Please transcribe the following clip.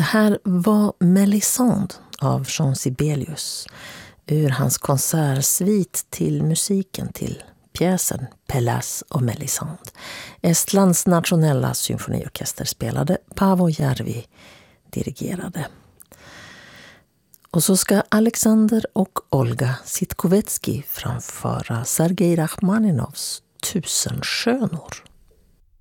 här var Melisande av Jean Sibelius ur hans konsertsvit till musiken till pjäsen Pellas och Melisande. Estlands nationella symfoniorkester spelade, Paavo Järvi dirigerade. Och så ska Alexander och Olga Sitkovetsky framföra Sergej Rachmaninovs 1000 skönor.